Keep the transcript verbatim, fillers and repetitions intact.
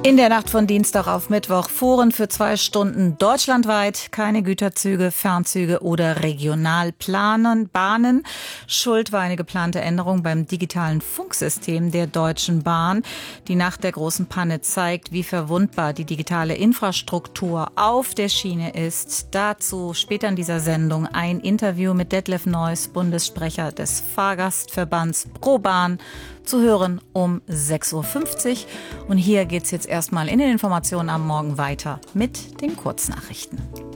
In der Nacht von Dienstag auf Mittwoch fuhren für zwei Stunden deutschlandweit keine Güterzüge, Fernzüge oder Regionalplanen, Bahnen. Schuld war eine geplante Änderung beim digitalen Funksystem der Deutschen Bahn. Die Nacht der großen Panne zeigt, wie verwundbar die digitale Infrastruktur auf der Schiene ist. Dazu später in dieser Sendung ein Interview mit Detlef Neuss, Bundessprecher des Fahrgastverbands ProBahn, zu hören um sechs Uhr fünfzig. Und hier geht's jetzt erstmal in den Informationen am Morgen weiter mit den Kurznachrichten.